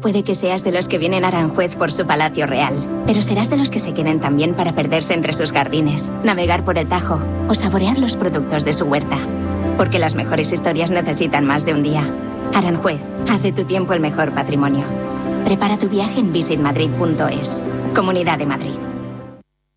Puede que seas de los que vienen a Aranjuez por su palacio real, pero serás de los que se queden también para perderse entre sus jardines, navegar por el Tajo o saborear los productos de su huerta. Porque las mejores historias necesitan más de un día. Aranjuez, haz de tu tiempo el mejor patrimonio. Prepara tu viaje en visitmadrid.es. Comunidad de Madrid.